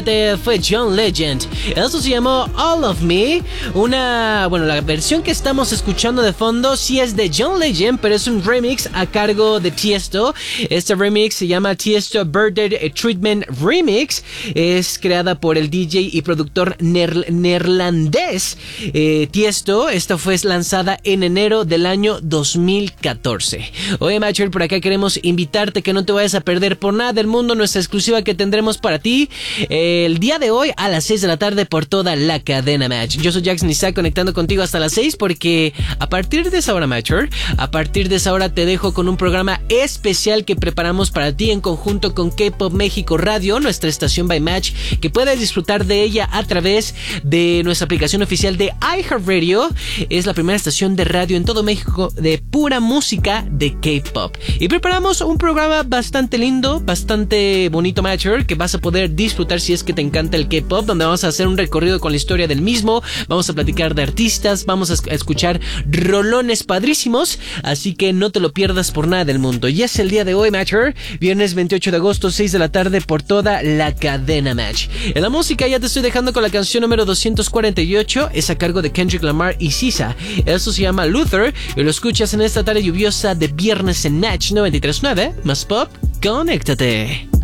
Conéctate fue John Legend. Eso se llamó All of Me. La versión que estamos escuchando de fondo sí es de John Legend, pero es un remix a cargo de Tiesto. Este remix se llama Tiesto Birthday Treatment Remix. Es creada por el DJ y productor neerlandés Tiesto. Esta fue lanzada en enero del año 2014. Oye, Matcher, por acá queremos invitarte que no te vayas a perder por nada del mundo nuestra exclusiva que tendremos para ti el día de hoy a las 6 de la tarde por toda la cadena Match. Yo soy Jackson Isaac conectando contigo hasta las 6 porque a partir de esa hora, Matcher, a partir de esa hora te dejo con un programa especial que preparamos para ti en conjunto con K-Pop México Radio, nuestra estación by Match, que puedes disfrutar de ella a través de nuestra aplicación oficial de iHeartRadio. Es la primera estación de radio en todo México de pura música de K-Pop. Y preparamos un programa bastante lindo, bastante bonito, Matcher, que vas a poder disfrutar si es que te encanta el K-Pop, donde vamos a hacer un recorrido con la historia del mismo, vamos a platicar de artistas, vamos a escuchar rolones padrísimos, así que no te lo pierdas por nada del mundo. Y es el día de hoy, Matcher, viernes 28 de agosto, 6 de la tarde por toda la cadena Match. En la música ya te estoy dejando con la canción número 248, es a cargo de Kendrick Lamar y SZA. Eso se llama Luther y lo escuchas en esta tarde lluviosa de viernes en Match 93.9, más pop, conéctate.